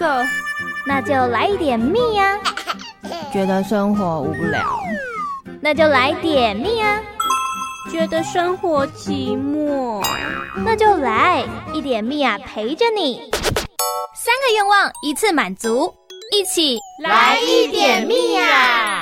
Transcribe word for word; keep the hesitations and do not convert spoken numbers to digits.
色， 那就来一点蜜啊。 觉得生活无聊， 那就来点蜜啊。 觉得生活寂寞， 那就来一点蜜啊，陪着你。三个愿望一次满足，一起来一点蜜啊！